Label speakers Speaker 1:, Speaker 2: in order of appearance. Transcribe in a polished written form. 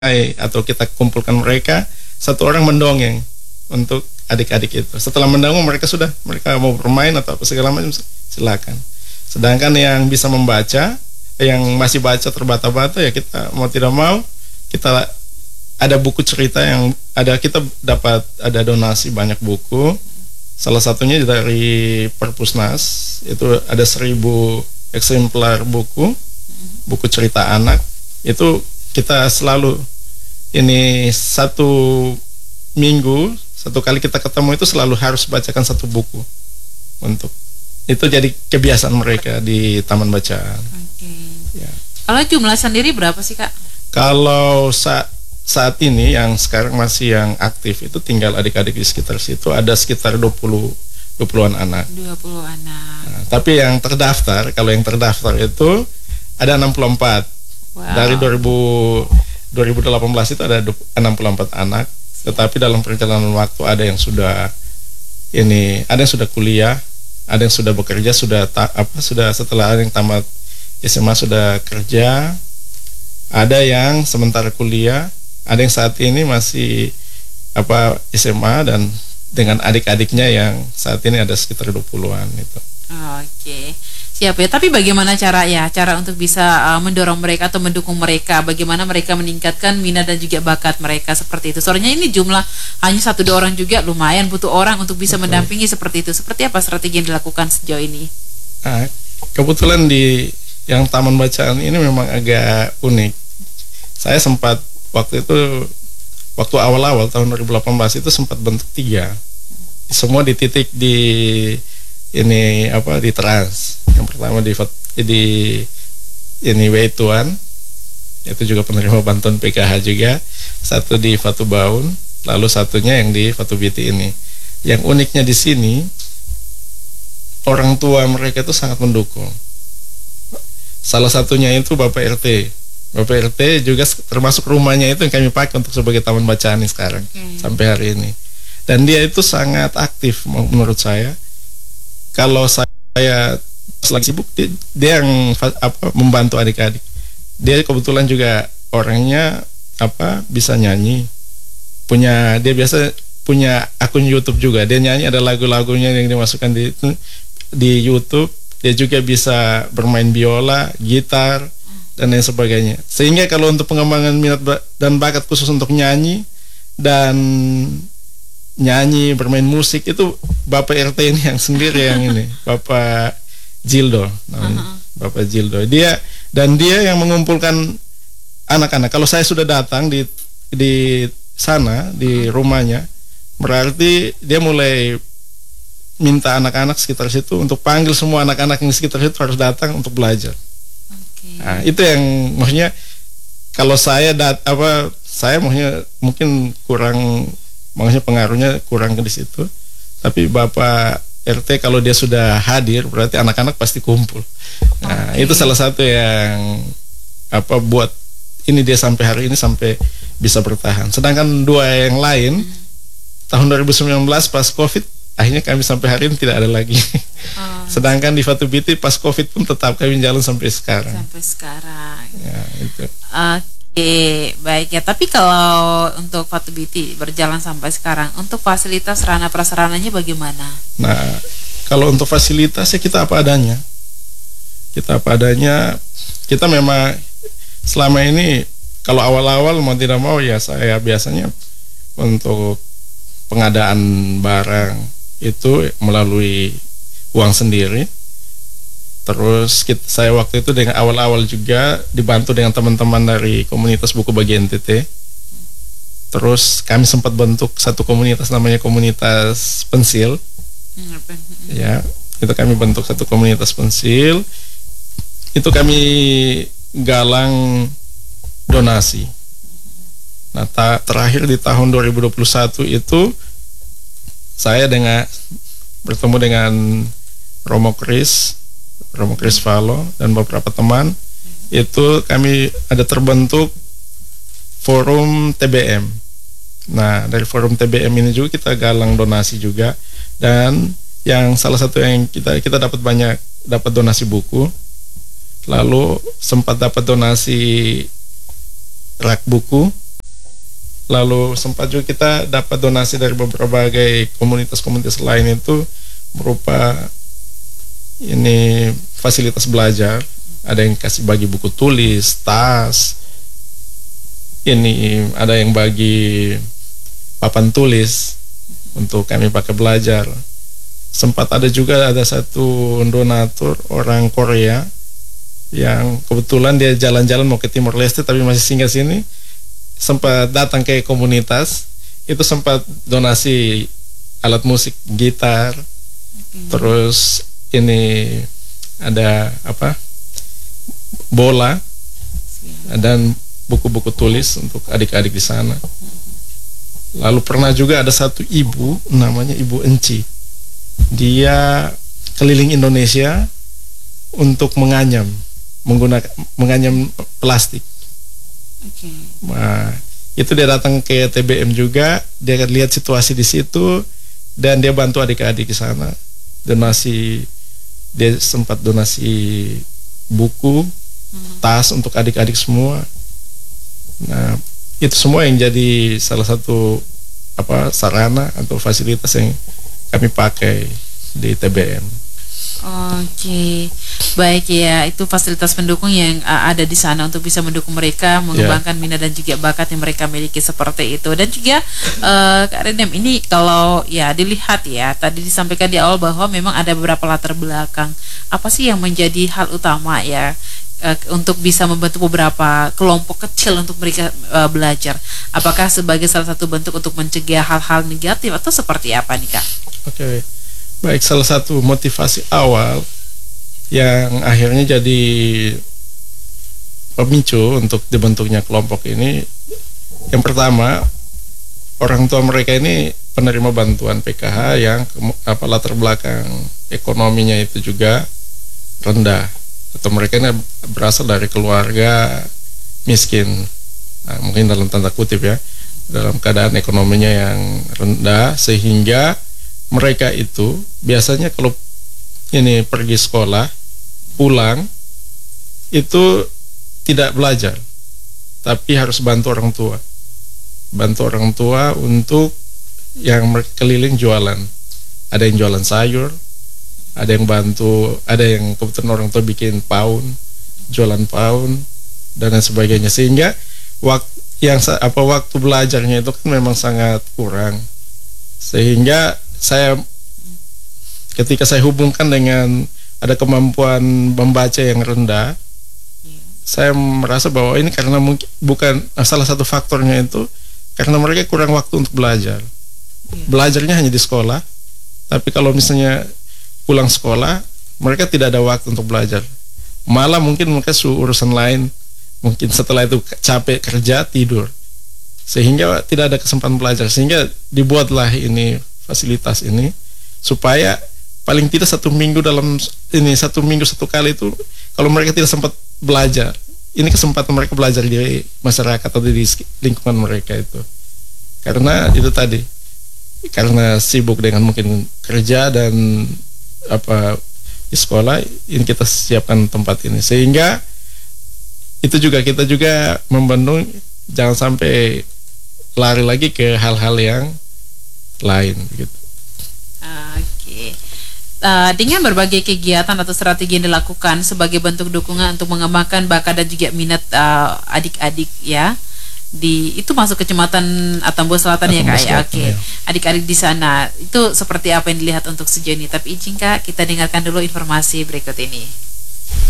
Speaker 1: atau kita kumpulkan mereka, satu orang mendongeng untuk adik-adik itu. Setelah mendongeng mereka mau bermain atau apa segala macam, silakan. Sedangkan yang bisa membaca, yang masih baca terbata-bata, ya kita mau tidak mau kita ada buku cerita yang kita dapat ada donasi banyak buku. Salah satunya dari Perpusnas, itu ada 1.000 eksemplar buku cerita anak. Itu kita selalu ini satu minggu, satu kali kita ketemu itu selalu harus bacakan satu buku. Untuk itu jadi kebiasaan mereka di taman bacaan.
Speaker 2: Oke.
Speaker 1: Ya.
Speaker 2: Kalau jumlah sendiri berapa sih, Kak?
Speaker 1: Kalau saat ini yang sekarang masih yang aktif itu tinggal adik-adik di sekitar situ ada sekitar 20-an anak.
Speaker 2: 20 anak.
Speaker 1: Nah, tapi yang terdaftar, kalau yang terdaftar itu ada 64.
Speaker 2: Wow.
Speaker 1: Dari 2018 itu ada 64 anak. Tetapi dalam perjalanan waktu ada yang sudah kuliah, ada yang sudah bekerja, sudah setelah ada yang tamat SMA sudah kerja, ada yang sementara kuliah, ada yang saat ini masih SMA, dan dengan adik-adiknya yang saat ini ada sekitar 20-an itu.
Speaker 2: Oke. Siap ya, tapi bagaimana cara untuk bisa mendorong mereka atau mendukung mereka, bagaimana mereka meningkatkan minat dan juga bakat mereka seperti itu. Soalnya ini jumlah hanya 1-2 orang juga lumayan, butuh orang untuk bisa mendampingi seperti itu. Seperti apa strategi yang dilakukan sejauh ini?
Speaker 1: Kebetulan di yang taman bacaan ini memang agak unik. Saya sempat waktu awal-awal tahun 2018 itu sempat bentuk 3. Semua di titik di Trans. Yang pertama di Weituan, itu juga penerima bantuan PKH juga. Satu di Fatu Baun, lalu satunya yang di Fatu Biti ini. Yang uniknya di sini, orang tua mereka itu sangat mendukung. Salah satunya itu Bapak RT. Bapak RT juga termasuk rumahnya itu yang kami pakai untuk sebagai taman bacaan ini sekarang sampai hari ini. Dan dia itu sangat aktif menurut saya. Kalau saya lagi sibuk, dia yang membantu adik-adik. Dia kebetulan juga orangnya bisa nyanyi. Dia biasa punya akun YouTube juga. Dia nyanyi, ada lagu-lagunya yang dimasukkan di YouTube. Dia juga bisa bermain biola, gitar, dan lain sebagainya. Sehingga kalau untuk pengembangan minat dan bakat khusus untuk nyanyi bermain musik, itu Bapak RT ini yang sendiri yang ini, Bapak Jildo namanya. Bapak Jildo. Dia yang mengumpulkan anak-anak. Kalau saya sudah datang di sana, di rumahnya, berarti dia mulai minta anak-anak sekitar situ untuk panggil semua anak-anak yang di sekitar situ harus datang untuk belajar. Nah, itu yang maksudnya kalau saya maksudnya mungkin kurang, maksudnya pengaruhnya kurang di situ. Tapi Bapak RT kalau dia sudah hadir berarti anak-anak pasti kumpul. Nah, itu salah satu yang buat ini dia sampai hari ini sampai bisa bertahan. Sedangkan 2 yang lain tahun 2019 pas Covid akhirnya kami sampai hari ini tidak ada lagi. Sedangkan di Fatu Biti pas Covid pun tetap kami jalan sampai sekarang. Ya, itu.
Speaker 2: Oke, baik ya. Tapi kalau untuk Fatu Biti berjalan sampai sekarang, untuk fasilitas sarana prasarananya bagaimana?
Speaker 1: Nah, kalau untuk fasilitas ya kita apa adanya. Kita memang selama ini kalau awal-awal mau tidak mau ya saya biasanya untuk pengadaan barang itu melalui uang sendiri. Terus saya waktu itu dengan awal-awal juga dibantu dengan teman-teman dari komunitas buku bagi NTT. Terus kami sempat bentuk satu komunitas namanya komunitas pensil. Ya, itu kami bentuk satu komunitas pensil. Itu kami galang donasi. Nah, terakhir di tahun 2021 itu saya bertemu dengan Romo Chris Valo dan beberapa teman. Itu kami ada terbentuk forum TBM. Nah, dari forum TBM ini juga kita galang donasi juga, dan yang salah satu yang kita dapat donasi buku, lalu sempat dapat donasi rak buku, Lalu sempat juga kita dapat donasi dari beberapa komunitas-komunitas lain itu berupa ini fasilitas belajar. Ada yang kasih bagi buku tulis, tas, ini ada yang bagi papan tulis untuk kami pakai belajar. Sempat ada satu donatur orang Korea yang kebetulan dia jalan-jalan mau ke Timor Leste tapi masih singgah sini, sempat datang ke komunitas itu, sempat donasi alat musik, gitar, terus ini ada bola dan buku-buku tulis untuk adik-adik di sana. Lalu pernah juga ada satu ibu namanya Ibu Enci, dia keliling Indonesia untuk menganyam plastik. Nah, itu dia datang ke TBM juga, dia lihat situasi di situ dan dia bantu adik-adik di sana. Dia sempat donasi buku, tas untuk adik-adik semua. Nah, itu semua yang jadi salah satu sarana atau fasilitas yang kami pakai di TBM.
Speaker 2: Oke, baik ya, itu fasilitas pendukung yang ada di sana untuk bisa mendukung mereka mengembangkan minat dan juga bakat yang mereka miliki seperti itu. Dan juga Kak Renem, ini kalau ya dilihat ya, tadi disampaikan di awal bahwa memang ada beberapa latar belakang. Apa sih yang menjadi hal utama ya untuk bisa membantu beberapa kelompok kecil untuk mereka belajar? Apakah sebagai salah satu bentuk untuk mencegah hal-hal negatif atau seperti apa nih Kak?
Speaker 1: Oke. Baik, salah satu motivasi awal yang akhirnya jadi pemicu untuk dibentuknya kelompok ini, yang pertama, orang tua mereka ini penerima bantuan PKH yang latar belakang ekonominya itu juga rendah, atau mereka ini berasal dari keluarga miskin, mungkin dalam tanda kutip ya, dalam keadaan ekonominya yang rendah, sehingga mereka itu biasanya kalau ini pergi sekolah, pulang itu tidak belajar, tapi harus bantu orang tua untuk yang keliling jualan. Ada yang jualan sayur, ada yang kebetulan orang tua bikin jualan paun dan lain sebagainya, sehingga waktu belajarnya itu kan memang sangat kurang, sehingga ketika saya hubungkan dengan ada kemampuan membaca yang rendah, saya merasa bahwa ini karena mungkin bukan salah satu faktornya itu karena mereka kurang waktu untuk belajar. Belajarnya hanya di sekolah, tapi kalau misalnya pulang sekolah mereka tidak ada waktu untuk belajar. Malah mungkin mereka urusan lain, mungkin setelah itu capek kerja, tidur, sehingga tidak ada kesempatan belajar. Sehingga dibuatlah ini fasilitas ini supaya paling tidak 1 minggu satu kali itu, kalau mereka tidak sempat belajar, ini kesempatan mereka belajar di masyarakat atau di lingkungan mereka itu. Karena itu tadi, karena sibuk dengan mungkin kerja dan di sekolah, ini kita siapkan tempat ini, sehingga itu juga kita juga membendung jangan sampai lari lagi ke hal-hal yang lain gitu.
Speaker 2: Oke. Dengan berbagai kegiatan atau strategi yang dilakukan sebagai bentuk dukungan untuk mengembangkan bakat dan juga minat adik-adik ya, itu masuk Kecamatan Atambua Selatan ya Kak ya. Oke. Adik-adik di sana itu seperti apa yang dilihat untuk sejauh ini? Tapi izin Kak, kita dengarkan dulu informasi berikut ini.